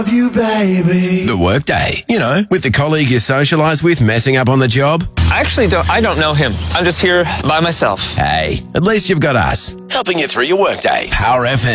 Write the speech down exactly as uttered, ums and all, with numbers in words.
You, baby. The Workday. You know, with the colleague you socialise with messing up on the job. I actually don't, I don't know him. I'm just here by myself. Hey, at least you've got us, helping you through your workday. Power F M.